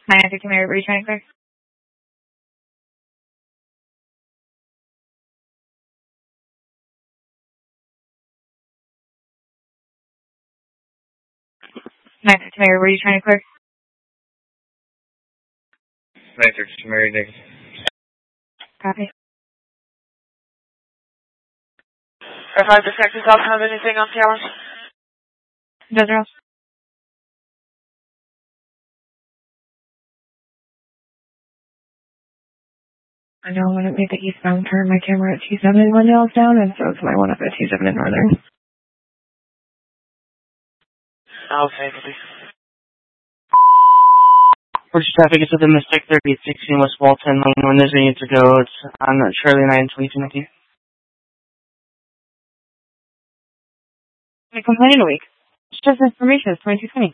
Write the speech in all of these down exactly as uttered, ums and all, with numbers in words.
nine fifty Mary, were you trying to clear? nine fifty Mary, were you trying to clear? nine fifty Mary, negative. Copy. If I detect yourself, have anything on challenge? Desert House. I know when it made the eastbound turn, my camera at T seven in Glendale is down, and so it's my one up at T seven in Northern. Okay, please. First traffic is within the six thirty sixteen West Walton. When there's a need to go, it's on Charlie nine twenty-two nineteen. I complained a week. It's just information. It's twenty-two twenty.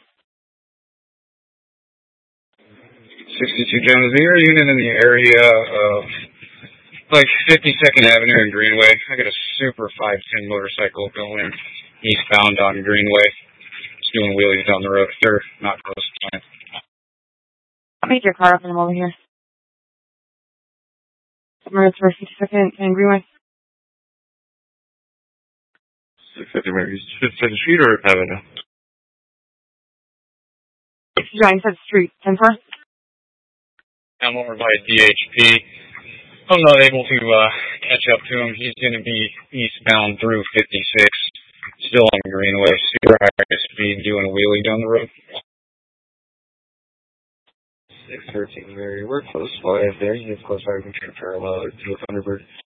sixty-two Jones, is there a unit in the area of, like, fifty-second Avenue and Greenway? I got a Super five ten motorcycle going eastbound on Greenway. Just doing wheelies down the road. They're not close to mine. I'll make your car up in a moment here. It's for fifty-second and Greenway. six fifty Mary, fifty-second Street or Avenue? John said street. ten four? I'm over by D H P. I'm not able to uh, catch up to him. He's going to be eastbound through fifty-six, still on Greenway, super high speed, doing a wheelie down the road. six thirteen Mary, we're close by there. You get close by, we can turn parallel to Thunderbird.